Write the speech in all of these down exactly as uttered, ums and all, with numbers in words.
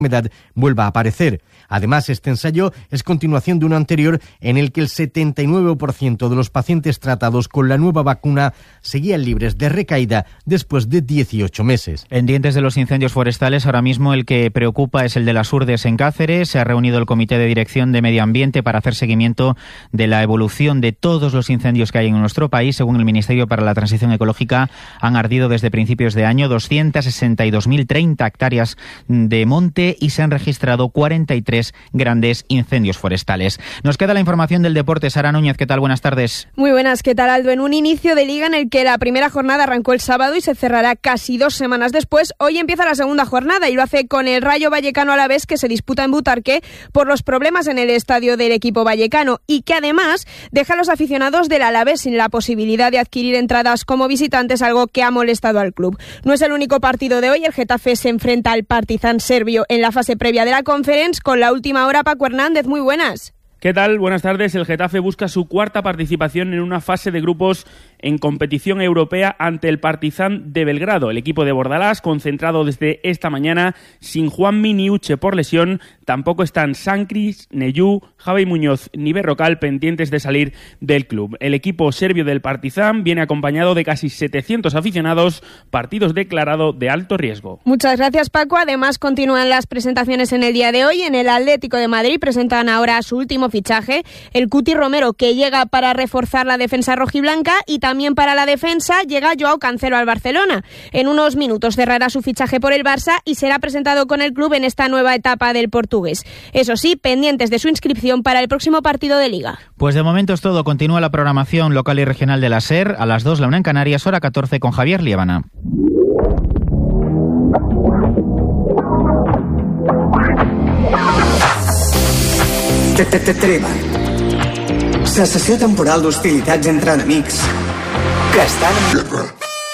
enfermedad vuelva a aparecer. Además, este ensayo es continuación de uno anterior en el que el setenta y nueve por ciento de los pacientes tratados con la nueva vacuna seguían libres de recaída después de dieciocho meses. Pendientes de los incendios forestales, ahora mismo el que preocupa es el de las Urdes en Cáceres. Se ha reunido el Comité de Dirección de Medio Ambiente para hacer seguimiento de la evolución de todos los incendios que hay en nuestro país. Según el Ministerio para la Transición Ecológica, han ardido desde principios de año doscientas sesenta y dos mil treinta hectáreas de monte y se han registrado cuarenta y tres grandes incendios forestales. Nos queda la información del deporte. Sara Núñez, ¿qué tal? Buenas tardes. Muy buenas, ¿qué tal, Aldo? En un inicio de liga en el que la primera jornada arrancó el sábado y se cerrará casi dos semanas después, hoy empieza la segunda jornada y lo hace con el Rayo Vallecano Alavés, que se disputa en Butarque por los problemas en el estadio del equipo vallecano y que además deja a los aficionados del Alavés sin la posibilidad de adquirir entradas como visitantes, algo que ha molestado al club. No es el único partido de hoy. El Getafe se enfrenta al Partizan serbio en la fase previa de la Conference. Con la última hora, Paco Hernández, muy buenas. ¿Qué tal? Buenas tardes. El Getafe busca su cuarta participación en una fase de grupos en competición europea ante el Partizan de Belgrado. El equipo de Bordalás, concentrado desde esta mañana, sin Juanmi ni Uche por lesión, tampoco están Sancris, Neyú, Javi Muñoz ni Berrocal pendientes de salir del club. El equipo serbio del Partizan viene acompañado de casi setecientos aficionados, partidos declarado de alto riesgo. Muchas gracias, Paco. Además, continúan las presentaciones en el día de hoy. En el Atlético de Madrid presentan ahora su último fichaje, el Cuti Romero, que llega para reforzar la defensa rojiblanca, y también para la defensa llega Joao Cancelo al Barcelona. En unos minutos cerrará su fichaje por el Barça y será presentado con el club en esta nueva etapa del portugués. Eso sí, pendientes de su inscripción para el próximo partido de Liga. Pues de momento es todo. Continúa la programación local y regional de la SER. A las dos, la una en Canarias, hora catorce, con Javier Liébana. Treva. Cessació temporal d'hostilitats entre enemics que estan en guerra.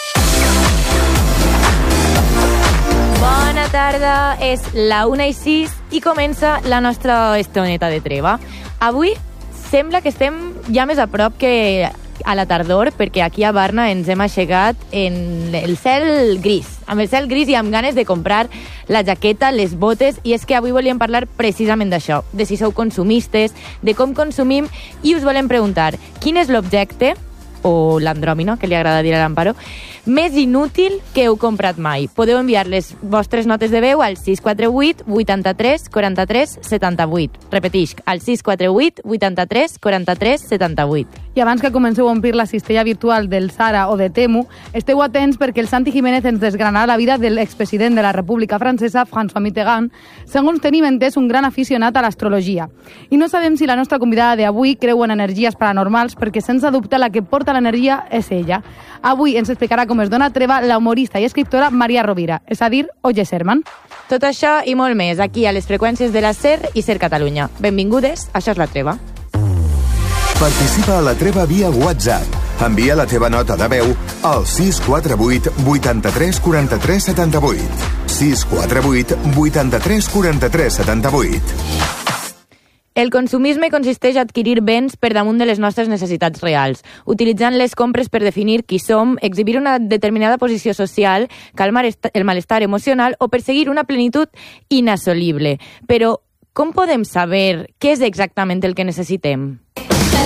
Bona tarda, és la una i sis i comença la nostra estoneta de treva. Avui sembla que estem ja més a prop que a la tardor, perquè aquí a Barna ens hem aixecat en el cel gris, amb el cel gris i amb ganes de comprar la jaqueta, les botes, i és que avui volíem parlar precisament d'això, de si sou consumistes, de com consumim, i us volem preguntar quin és l'objecte, o l'andròmina, que li agrada dir a l'Amparo, més inútil que heu comprat mai. Podeu enviar les vostres notes de veu al sis quatre vuit, vuitanta-tres, quaranta-tres, setanta-vuit. Repetisc, al sis quatre vuit, vuitanta-tres, quaranta-tres, setanta-vuit. I abans que comenceu a omplir la cistella virtual del Sara o de Temu, esteu atents perquè el Santi Jiménez ens desgranarà la vida de l'expresident de la República Francesa, François Mitterrand, segons tenim entès un gran aficionat a l'astrologia. I no sabem si la nostra convidada d'avui creu en energies paranormals, perquè sense dubte la que porta l'energia és ella. Avui ens explicarà com es dona treva la humorista i escriptora Maria Rovira, és a dir, Oye Sherman. Tot això i molt més aquí a les freqüències de la SER i SER Catalunya. Benvingudes, això és La Treva. Participa a La Treva via WhatsApp. Envia la teva nota de veu al sis quatre vuit, vuitanta-tres, quaranta-tres, setanta-vuit. sis quatre vuit, vuitanta-tres, quaranta-tres, setanta-vuit. El consumisme consisteix a adquirir béns per damunt de les nostres necessitats reals, utilitzant les compres per definir qui som, exhibir una determinada posició social, calmar el malestar emocional o perseguir una plenitud inassolible. Però com podem saber què és exactament el que necessitem?